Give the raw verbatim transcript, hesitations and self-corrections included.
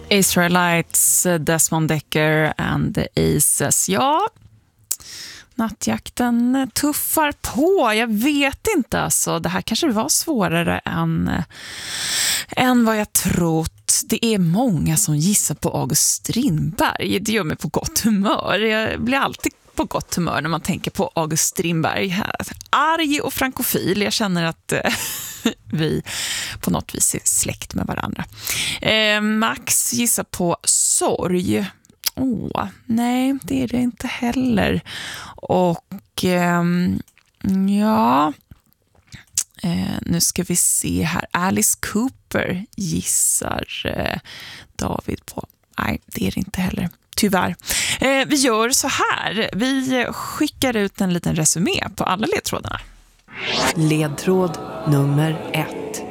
Israelites, Desmond Decker and the Aces. Ja, nattjakten tuffar på. Jag vet inte alltså. Det här kanske var svårare än, än vad jag trott. Det är många som gissar på August Strindberg. Det gör mig på gott humör. Jag blir alltid på gott humör när man tänker på August Strindberg. Arg och frankofil. Jag känner att eh, vi på något vis är släkt med varandra. Eh, Max gissar på sorg. Åh, nej, det är det inte heller. Och eh, ja, eh, nu ska vi se här. Alice Cooper gissar eh, David på. Nej, det är det inte heller. Tyvärr. Eh, vi gör så här. Vi skickar ut en liten resumé på alla ledtrådarna. Ledtråd nummer ett.